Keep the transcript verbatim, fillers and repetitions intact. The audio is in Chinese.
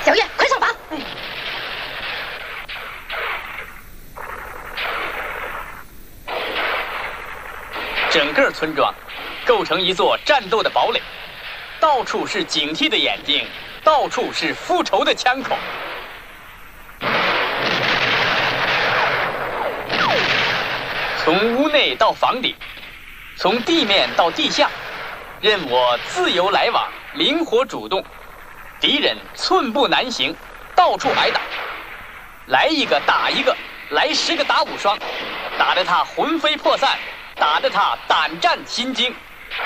小月，快上房！哎， 整个村庄构成一座战斗的堡垒，到处是警惕的眼睛，到处是复仇的枪口。从屋内到房顶，从地面到地下，任我自由来往，灵活主动。敌人寸步难行，到处挨打，来一个打一个，来十个打五双，打得他魂飞魄散，打得他胆战心惊。